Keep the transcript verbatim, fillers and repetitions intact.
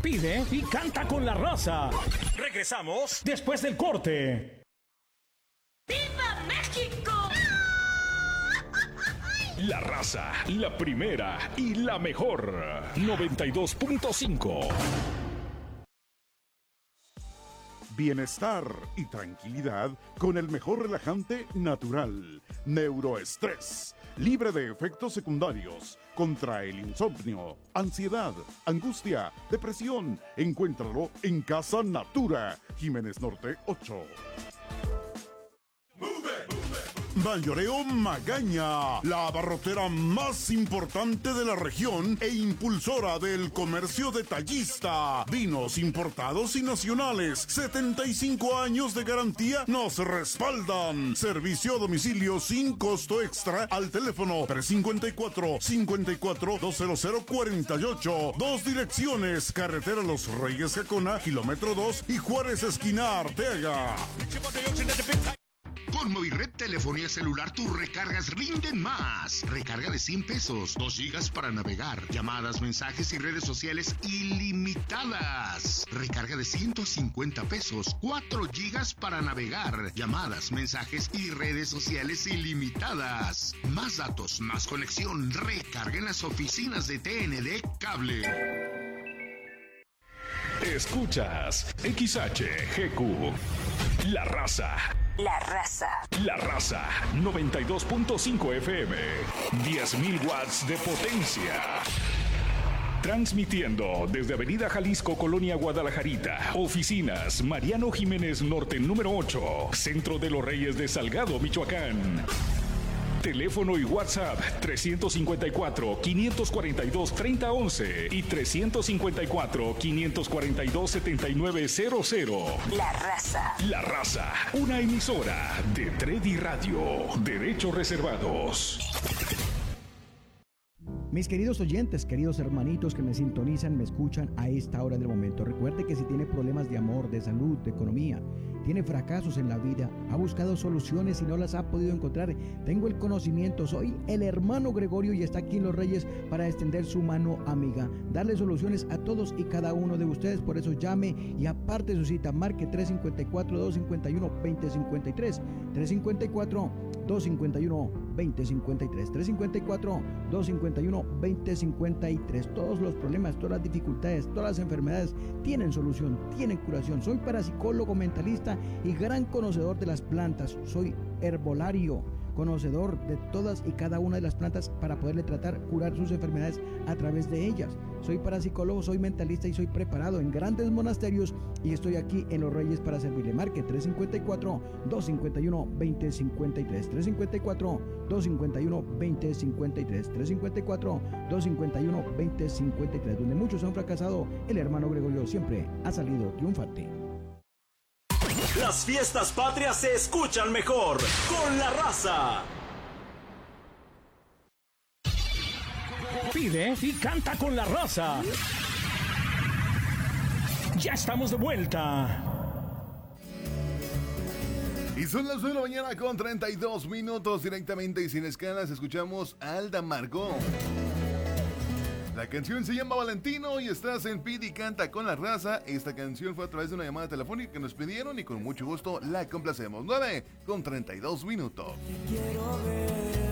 Pide y canta con la raza. Regresamos después del corte. ¡Viva México! La raza, la primera y la mejor. noventa y dos punto cinco. Bienestar y tranquilidad con el mejor relajante natural. Neuroestrés. Libre de efectos secundarios. Contra el insomnio, ansiedad, angustia, depresión. Encuéntralo en Casa Natura. Jiménez Norte ocho. Mayoreo Magaña, la abarrotera más importante de la región e impulsora del comercio detallista. Vinos importados y nacionales, setenta y cinco años de garantía nos respaldan. Servicio a domicilio sin costo extra al teléfono tres cinco cuatro, cinco cuatro, dos cero cero cuatro ocho. Dos direcciones, carretera Los Reyes Jacona, kilómetro dos y Juárez esquina Arteaga. Con Movired Telefonía Celular tus recargas rinden más. Recarga de cien pesos, dos gigas para navegar, llamadas, mensajes y redes sociales ilimitadas. Recarga de ciento cincuenta pesos, cuatro gigas para navegar, llamadas, mensajes y redes sociales ilimitadas. Más datos, más conexión. Recarga en las oficinas de T N D Cable. Escuchas X H G Q. La raza. La raza. La raza. noventa y dos punto cinco F M. diez mil watts de potencia. Transmitiendo desde Avenida Jalisco, Colonia Guadalajarita. Oficinas Mariano Jiménez Norte número ocho. Centro de los Reyes de Salgado, Michoacán. Teléfono y WhatsApp tres cinco cuatro, cinco cuatro dos, tres cero once y tres cinco cuatro, cinco cuatro dos, siete nueve cero cero. La raza. La raza, una emisora de Tredi Radio. Derechos reservados. Mis queridos oyentes, queridos hermanitos que me sintonizan, me escuchan a esta hora del momento. Recuerde que si tiene problemas de amor, de salud, de economía, tiene fracasos en la vida, ha buscado soluciones y no las ha podido encontrar, tengo el conocimiento, soy el hermano Gregorio y está aquí en Los Reyes para extender su mano amiga, darle soluciones a todos y cada uno de ustedes. Por eso llame y aparte su cita, marque tres cinco cuatro, dos cinco uno, dos cero cinco tres, tres cinco cuatro, dos cinco uno, dos cero cinco tres, tres cinco cuatro, dos cinco uno, dos cero cinco tres. Todos los problemas, todas las dificultades, todas las enfermedades tienen solución, tienen curación. Soy parapsicólogo, mentalista y gran conocedor de las plantas. Soy herbolario, conocedor de todas y cada una de las plantas para poderle tratar, curar sus enfermedades a través de ellas. Soy parapsicólogo, soy mentalista y soy preparado en grandes monasterios y estoy aquí en Los Reyes para servirle. Marque tres cinco cuatro, dos cinco uno, dos cero cinco tres, tres cinco cuatro, dos cinco uno, dos cero cinco tres, tres cinco cuatro, dos cinco uno, dos cero cinco tres. Donde muchos han fracasado, el hermano Gregorio siempre ha salido triunfante. Las fiestas patrias se escuchan mejor con la raza. Pide y canta con la raza. Ya estamos de vuelta. Y son las nueve de la mañana con treinta y dos minutos directamente y sin escalas. Escuchamos a Alda Margó. La canción se llama Valentino y estás en Pide y Canta con la raza. Esta canción fue a través de una llamada telefónica que nos pidieron y con mucho gusto la complacemos. nueve con treinta y dos minutos. Quiero ver.